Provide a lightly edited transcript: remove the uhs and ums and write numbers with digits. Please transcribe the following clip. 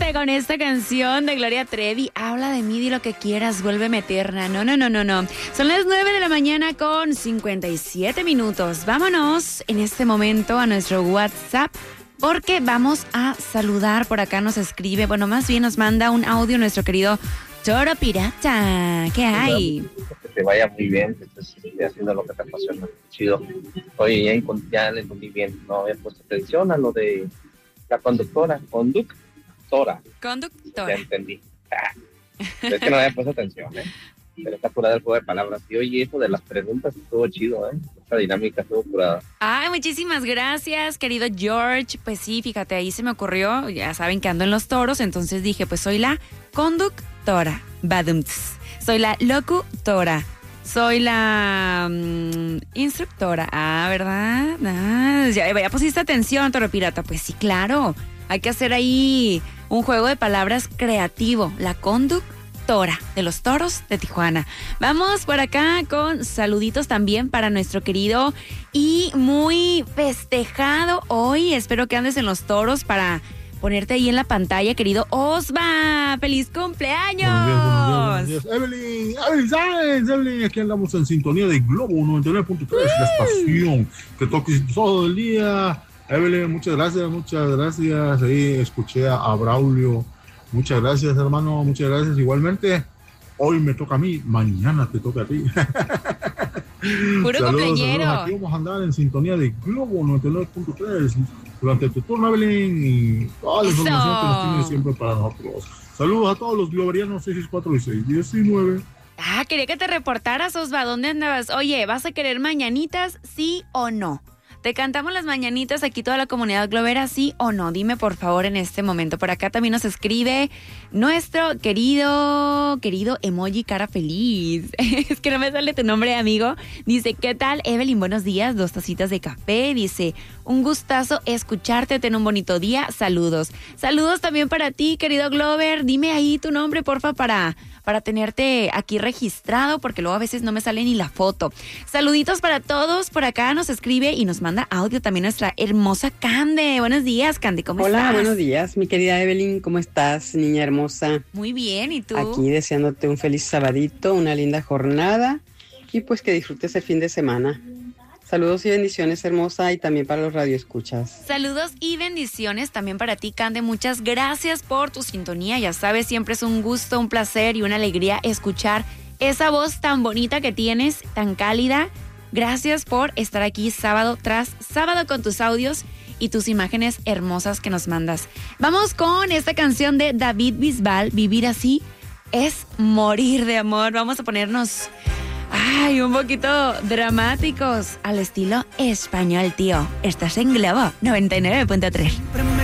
con esta canción de Gloria Trevi. Habla de mí, di lo que quieras, vuélveme eterna. No. Son las 9 de la mañana con 57 minutos. Vámonos en este momento a nuestro WhatsApp porque vamos a saludar. Por acá nos escribe, bueno, más bien nos manda un audio nuestro querido Toro Pirata. ¿Qué hay? Que te vaya muy bien, que estés haciendo lo que te apasiona. Chido. Oye, ya le entendí bien. No había puesto atención a lo de la conductora. Ya entendí. Es que no había puesto atención, Pero está curada el juego de palabras. Y oye, eso de las preguntas estuvo chido, Esta dinámica estuvo curada. Ay, muchísimas gracias, querido George. Pues sí, fíjate, ahí se me ocurrió, ya saben que ando en los toros, entonces dije, pues soy la conductora, badumts. Soy la locutora, soy la instructora. ¿Verdad? Ya pusiste atención, Toro Pirata. Pues sí, claro, hay que hacer ahí un juego de palabras creativo, la conductora de los Toros de Tijuana. Vamos por acá con saluditos también para nuestro querido y muy festejado hoy. Espero que andes en los toros para ponerte ahí en la pantalla, querido Osva. ¡Feliz cumpleaños! Buenos días. Evelyn, aquí andamos en sintonía de Globo 99.3, la estación que toques todo el día. Evelyn, muchas gracias. Ahí escuché a Braulio. Muchas gracias, hermano, muchas gracias. Igualmente, hoy me toca a mí, mañana te toca a ti. Puro cumpleañero. Aquí vamos a andar en sintonía de Globo 99.3 durante tu turno, Evelyn, y toda la información que nos tiene siempre para nosotros. Saludos a todos los globerianos 664 y 619. Quería que te reportaras, Osva. ¿Dónde andabas? Oye, ¿vas a querer mañanitas, sí o no? ¿Te cantamos las mañanitas aquí toda la comunidad globera, sí o no? Dime por favor en este momento. Por acá también nos escribe nuestro querido emoji cara feliz. Es que no me sale tu nombre, amigo. Dice, ¿qué tal, Evelyn? Buenos días, 2 tacitas de café. Dice, un gustazo escucharte, ten un bonito día. Saludos. Saludos también para ti, querido Glover. Dime ahí tu nombre, porfa, para tenerte aquí registrado, porque luego a veces no me sale ni la foto. Saluditos para todos. Por acá nos escribe y nos manda audio también nuestra hermosa Cande. Buenos días, Cande, ¿cómo estás? Hola, buenos días, mi querida Evelyn. ¿Cómo estás, niña hermosa? Muy bien, ¿y tú? Aquí deseándote un feliz sabadito, una linda jornada y pues que disfrutes el fin de semana. Saludos y bendiciones, hermosa, y también para los radioescuchas. Saludos y bendiciones también para ti, Cande. Muchas gracias por tu sintonía. Ya sabes, siempre es un gusto, un placer y una alegría escuchar esa voz tan bonita que tienes, tan cálida. Gracias por estar aquí sábado tras sábado con tus audios y tus imágenes hermosas que nos mandas. Vamos con esta canción de David Bisbal, Vivir así es morir de amor. Vamos a ponernos un poquito dramáticos al estilo español, tío. Estás en Globo 99.3.